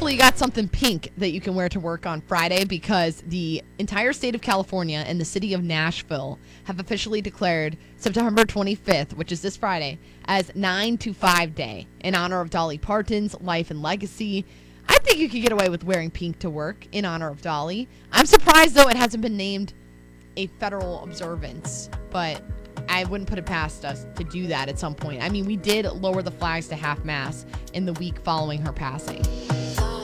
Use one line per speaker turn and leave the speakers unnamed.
hopefully you got something pink that you can wear to work on Friday, because the entire state of California and the city of Nashville have officially declared September 25th, which is this Friday, as 9 to 5 day in honor of Dolly Parton's life and legacy. I think you could get away with wearing pink to work in honor of Dolly. I'm surprised, though, it hasn't been named a federal observance, but I wouldn't put it past us to do that at some point. I mean, we did lower the flags to half-mast in the week following her passing.